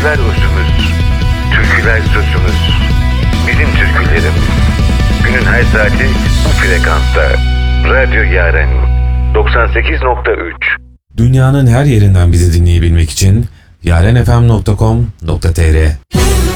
Türküler özümüz, türküler sözümüz. Bizim türkülerimiz. Günün her saati bu frekansta. Radyo Yaren 98.3. Dünyanın her yerinden bizi dinleyebilmek için yarenfm.com.tr